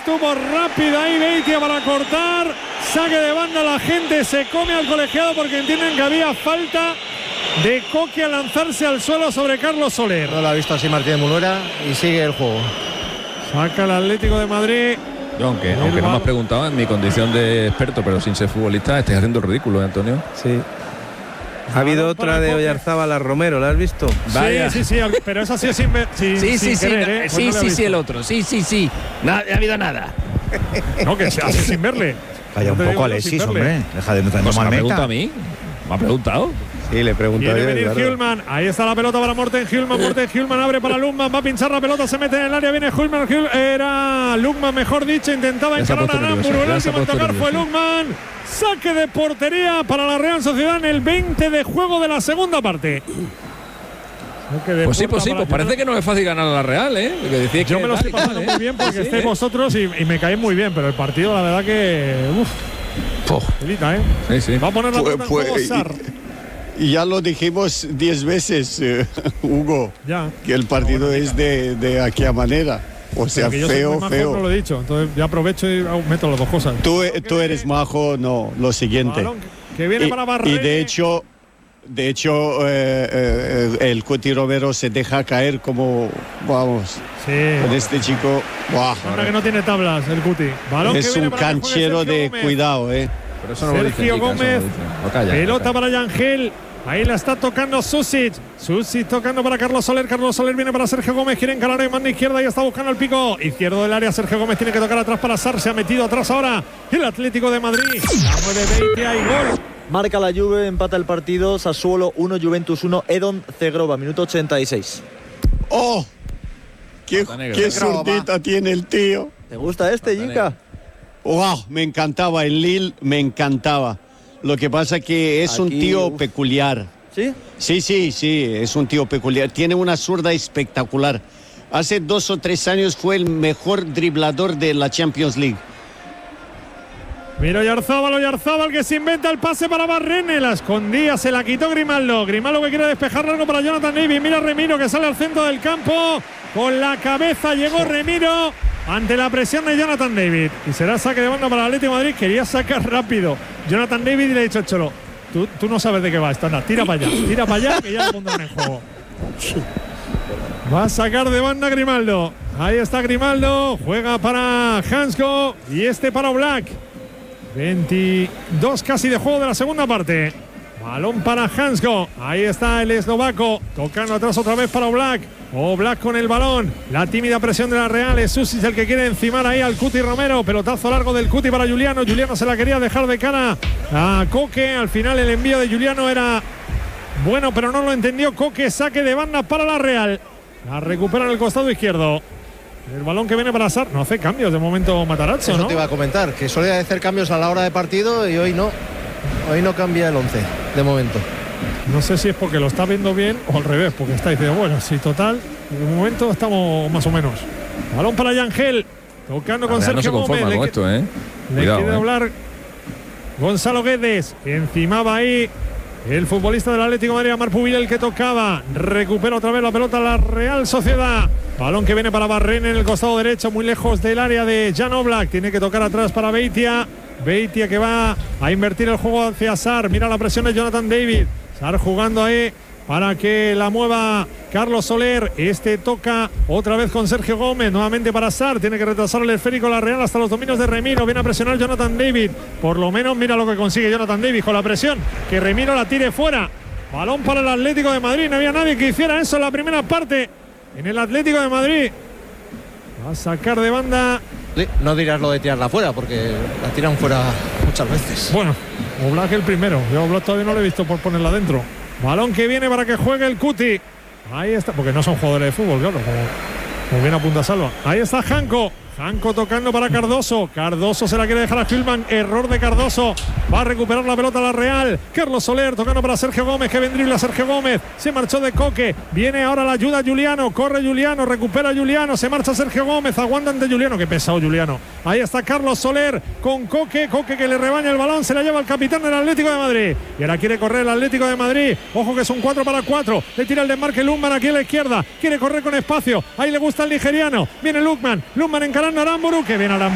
estuvo rápido ahí Beitia para cortar. Saque de banda, la gente se come al colegiado porque entienden que había falta de Coque al lanzarse al suelo sobre Carlos Soler. No lo ha visto así Martínez Munuera y sigue el juego. Saca el Atlético de Madrid. Yo, aunque no me has preguntado en mi condición de experto, pero sin ser futbolista, estoy haciendo el ridículo, Antonio. Sí. Ha habido otra de Oyarzábal a Romero, ¿la has visto? Vaya. Sí, pero esa sí es sin querer, Sí, el otro. Sí. No ha habido nada. No, que se hace sin verle. Calla un poco, Alexis, hombre. Deja de no ¿Me ha preguntado a mí? ¿Me ha preguntado? Sí, le pregunto Quiere yo, venir claro. Hjulman. Ahí está la pelota para Morten Hjulman. Morten Hjulman abre para Lundman. Va a pinchar la pelota. Se mete en el área. Viene Hjulman. Era Lundman, mejor dicho. Intentaba encarar a Aramburu. El último en tocar fue Lundman. Saque de portería para la Real Sociedad en el 20 de juego de la segunda parte. Pues sí, pues parece que no es fácil ganar a la Real, ¿eh? Yo me lo estoy pasando muy bien porque estáis vosotros y me caéis muy bien, pero el partido, la verdad que. Delita, ¿eh? Sí. Va a poner la pelota en juego Sarr. Y ya lo dijimos 10 veces, Hugo, ya. Que el partido es de aquella manera. O sea, feo. No lo he dicho, entonces ya aprovecho y meto las dos cosas. Tú eres majo, no, lo siguiente. Balón que viene para Barré. Y de hecho, el Cuti Romero se deja caer como, vamos, con este chico. Ahora que no tiene tablas el Cuti. Balón es que un canchero de Gómez. Cuidado, Pero eso no Sergio lo dice, Gómez, pelota para Yangel. Ahí la está tocando Susic tocando para Carlos Soler. Carlos Soler viene para Sergio Gómez. Quiere encarar en mano izquierda y está buscando el pico izquierdo del área. Sergio Gómez tiene que tocar atrás para Sarr. Se ha metido atrás ahora el Atlético de Madrid. La mueve Beitia y gol. Marca la Juve, empata el partido. Sassuolo 1, Juventus 1. Edon Zegrova, minuto 86. ¡Oh! ¡Qué zurdita tiene el tío! ¿Te gusta este, Yinka? ¡Wow! Me encantaba el Lille, me encantaba. Lo que pasa que es un tío peculiar. ¿Sí? Sí, es un tío peculiar. Tiene una zurda espectacular. Hace 2 o 3 años fue el mejor driblador de la Champions League. Mira Oyarzábal que se inventa el pase para Barrene. La escondía, se la quitó Grimaldo. Grimaldo que quiere despejar largo para Jonathan David. Mira Remiro que sale al centro del campo. Con la cabeza llegó Remiro ante la presión de Jonathan David. Y será saque de banda para el Atlético de Madrid. Quería sacar rápido Jonathan David y le ha dicho Cholo, tú no sabes de qué va esto. Anda, tira para allá que ya lo pondrán en juego. Va a sacar de banda Grimaldo. Ahí está Grimaldo. Juega para Hansko y este para Oblak. 22 casi de juego de la segunda parte. Balón para Hansko. Ahí está el eslovaco. Tocando atrás otra vez para Oblak. Oblak con el balón. La tímida presión de la Real. Es Susic el que quiere encimar ahí al Cuti Romero. Pelotazo largo del Cuti para Juliano. Juliano se la quería dejar de cara a Coque. Al final el envío de Juliano era bueno, pero no lo entendió Coque. Saque de banda para la Real. La recupera en el costado izquierdo. El balón que viene para Sarr. No hace cambios de momento Matarazzo, Eso ¿no? te iba a comentar, que suele hacer cambios a la hora de partido y hoy no. Hoy no cambia el 11, de momento. No sé si es porque lo está viendo bien o al revés, porque está diciendo, bueno, sí, total, de momento estamos más o menos. Balón para Yangel, tocando con Sergio no se conforma Gómez. con esto, Le Cuidado, quiere hablar Gonzalo Guedes, encimaba ahí el futbolista del Atlético de Madrid, Amar Pubil, el que tocaba. Recupera otra vez la pelota la Real Sociedad. Balón que viene para Barrene en el costado derecho, muy lejos del área de Jan Oblak. Tiene que tocar atrás para Beitia. Beitia que va a invertir el juego hacia Sarr. Mira la presión de Jonathan David. Sarr jugando ahí para que la mueva Carlos Soler. Este toca otra vez con Sergio Gómez. Nuevamente para Sarr. Tiene que retrasar el esférico la Real hasta los dominios de Remiro. Viene a presionar Jonathan David. Por lo menos mira lo que consigue Jonathan David con la presión. Que Remiro la tire fuera. Balón para el Atlético de Madrid. No había nadie que hiciera eso en la primera parte. En el Atlético de Madrid. Va a sacar de banda. No dirás lo de tirarla fuera, porque la tiran fuera muchas veces. Bueno, Oblak el primero. Yo a Oblak todavía no lo he visto por ponerla dentro. Balón que viene para que juegue el Cuti. Ahí está, porque no son jugadores de fútbol, claro, como bien apunta Salva. Ahí está Hanko. Hanko tocando para Cardoso. Cardoso se la quiere dejar a Hjulman. Error de Cardoso. Va a recuperar la pelota la Real. Carlos Soler tocando para Sergio Gómez. Que vendría a Sergio Gómez. Se marchó de Coque. Viene ahora la ayuda a Juliano. Corre Juliano. Recupera Juliano. Se marcha Sergio Gómez. Aguanta ante Juliano. Qué pesado Juliano. Ahí está Carlos Soler con Coque. Coque que le rebaña el balón. Se la lleva el capitán del Atlético de Madrid. Y ahora quiere correr el Atlético de Madrid. Ojo que son 4 para 4. Le tira el desmarque Lundman aquí a la izquierda. Quiere correr con espacio. Ahí le gusta el nigeriano. Viene Lundman. Lundman encarando a Aramburu. Que viene Aramburu.